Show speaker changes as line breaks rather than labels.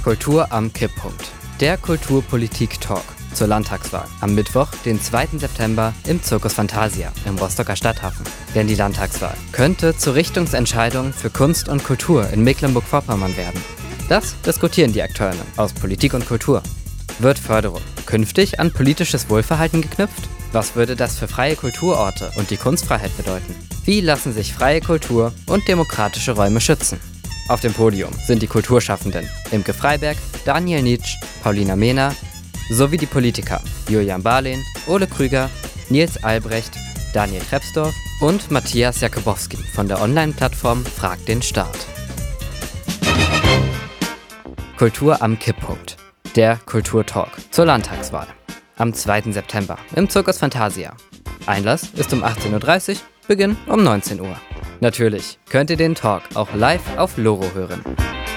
Kultur am Kipppunkt. Der Kulturpolitik-Talk zur Landtagswahl am Mittwoch, den 2. September im Circus Fantasia im Rostocker Stadthafen. Denn die Landtagswahl könnte zur Richtungsentscheidung für Kunst und Kultur in Mecklenburg-Vorpommern werden. Das diskutieren die Akteure aus Politik und Kultur. Wird Förderung künftig an politisches Wohlverhalten geknüpft? Was würde das für freie Kulturorte und die Kunstfreiheit bedeuten? Wie lassen sich freie Kultur und demokratische Räume schützen? Auf dem Podium sind die Kulturschaffenden Imke Freiberg, Daniel Nitsch, Paulina Mehner sowie die Politiker Julian Barlehn, Ole Krüger, Nils Albrecht, Daniel Krebsdorf und Matthias Jakubowski von der Online-Plattform Frag den Staat. Kultur am Kipppunkt. Der Kulturtalk zur Landtagswahl. Am 2. September im Circus Fantasia. Einlass ist um 18:30 Uhr, Beginn um 19 Uhr. Natürlich könnt ihr den Talk auch live auf Loro hören.